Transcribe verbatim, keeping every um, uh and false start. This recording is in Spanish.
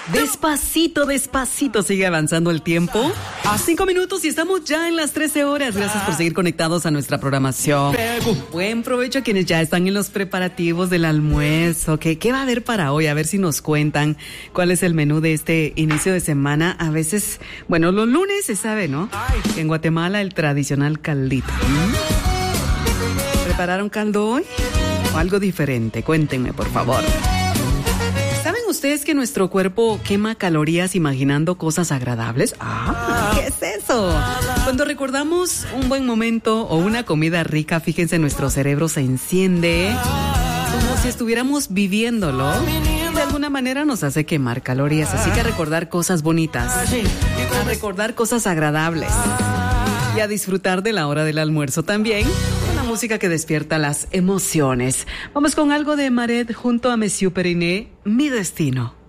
Despacito, despacito sigue avanzando el tiempo. A cinco minutos y estamos ya en las trece horas. Gracias por seguir conectados a nuestra programación. Buen provecho a quienes ya están en los preparativos del almuerzo. ¿Qué, qué va a haber para hoy? A ver si nos cuentan cuál es el menú de este inicio de semana. A veces, bueno, los lunes se sabe, ¿no? En Guatemala el tradicional caldito. ¿Mm? ¿Prepararon caldo hoy? ¿O algo diferente? Cuéntenme, por favor. ¿Saben ustedes que nuestro cuerpo quema calorías imaginando cosas agradables? Ah, ¿qué es eso? Cuando recordamos un buen momento o una comida rica, fíjense, nuestro cerebro se enciende como si estuviéramos viviéndolo. Y de alguna manera nos hace quemar calorías. Así que a recordar cosas bonitas, a recordar cosas agradables y a disfrutar de la hora del almuerzo también. Música que despierta las emociones. Vamos con algo de Maret junto a Monsieur Periné, Mi Destino.